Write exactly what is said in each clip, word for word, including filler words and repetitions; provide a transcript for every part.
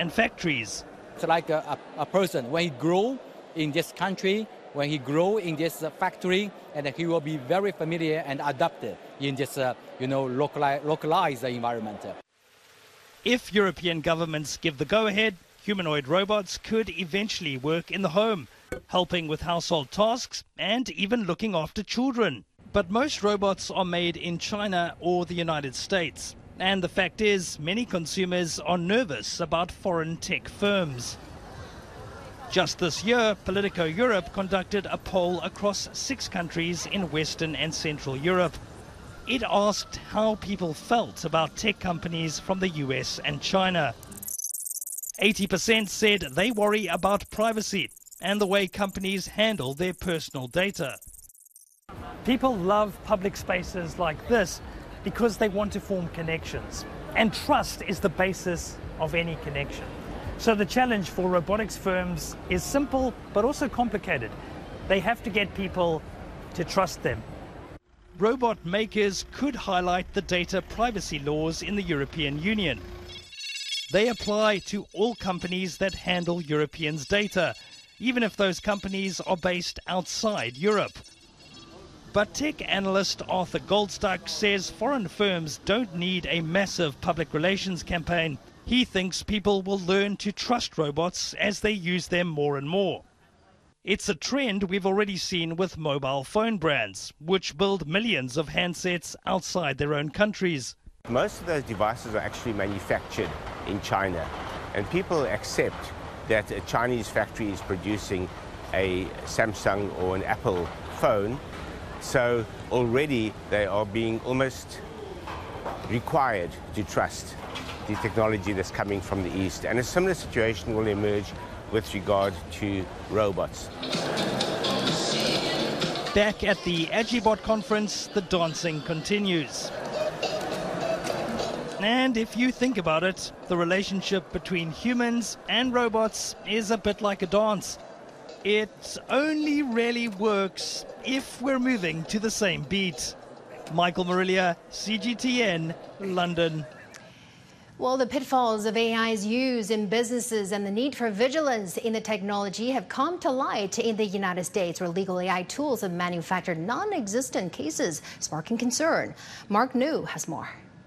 and factories. It's like a, a, a person, when he grow in this country, when he grow in this uh, factory, and he will be very familiar and adapted in this, uh, you know, localized, localized environment. If European governments give the go-ahead, humanoid robots could eventually work in the home, helping with household tasks and even looking after children. But most robots are made in China or the United States. And the fact is, many consumers are nervous about foreign tech firms. Just this year, Politico Europe conducted a poll across six countries in Western and Central Europe. It asked how people felt about tech companies from the U S and China. eighty percent said they worry about privacy and the way companies handle their personal data. People love public spaces like this because they want to form connections. And trust is the basis of any connection. So the challenge for robotics firms is simple but also complicated. They have to get people to trust them. Robot makers could highlight the data privacy laws in the European Union. They apply to all companies that handle Europeans' data, even if those companies are based outside Europe. But tech analyst Arthur Goldstuck says foreign firms don't need a massive public relations campaign. He thinks people will learn to trust robots as they use them more and more. It's a trend we've already seen with mobile phone brands, which build millions of handsets outside their own countries. Most of those devices are actually manufactured in China, and people accept that a Chinese factory is producing a Samsung or an Apple phone, so already they are being almost required to trust the technology that's coming from the East. And a similar situation will emerge with regard to robots. Back at the Agibot conference, the dancing continues. And if you think about it, the relationship between humans and robots is a bit like a dance. It only really works if we're moving to the same beat. Michael Marilia, C G T N, London. Well, the pitfalls of A I's use in businesses and the need for vigilance in the technology have come to light in the United States, where legal A I tools have manufactured non-existent cases, sparking concern. Mark New has more.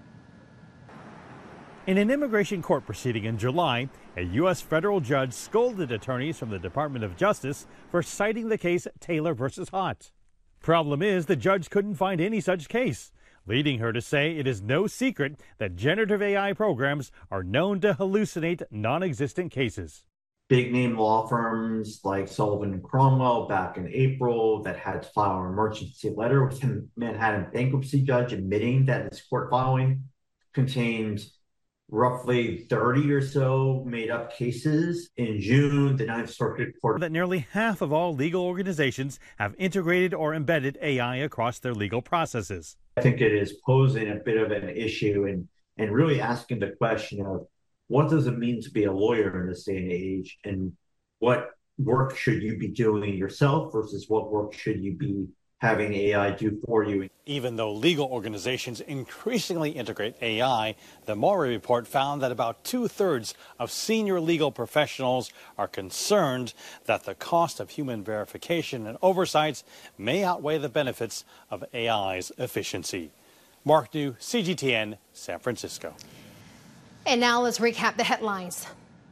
In an immigration court proceeding in July, a U S federal judge scolded attorneys from the Department of Justice for citing the case Taylor versus Hott. Problem is, the judge couldn't find any such case, leading her to say it is no secret that generative A I programs are known to hallucinate non-existent cases. Big name law firms like Sullivan and Cromwell back in April that had to file an emergency letter with a Manhattan bankruptcy judge admitting that its court filing contained roughly thirty or so made-up cases. In June, the Ninth Circuit Court that nearly half of all legal organizations have integrated or embedded A I across their legal processes. I think it is posing a bit of an issue and, and really asking the question of what does it mean to be a lawyer in this day and age, and what work should you be doing yourself versus what work should you be having A I do for you. Even though legal organizations increasingly integrate A I, the Maury report found that about two-thirds of senior legal professionals are concerned that the cost of human verification and oversights may outweigh the benefits of A I's efficiency. Mark New, C G T N, San Francisco. And now let's recap the headlines.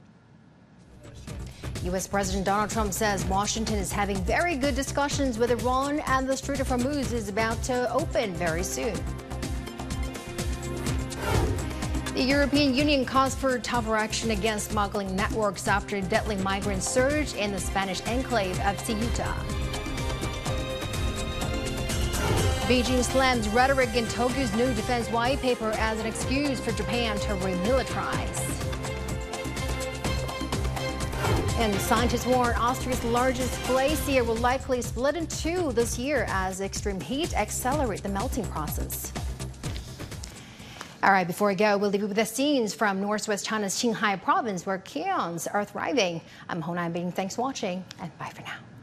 U S President Donald Trump says Washington is having very good discussions with Iran, and the Strait of Hormuz is about to open very soon. The European Union calls for tougher action against smuggling networks after a deadly migrant surge in the Spanish enclave of Ceuta. Beijing slams rhetoric in Tokyo's new defense white paper as an excuse for Japan to remilitarize. And scientists warn Austria's largest glacier will likely split in two this year as extreme heat accelerates the melting process. All right, before we go, we'll leave you with the scenes from northwest China's Qinghai province, where Keons are thriving. I'm Ho Nan Bing. Thanks for watching, and bye for now.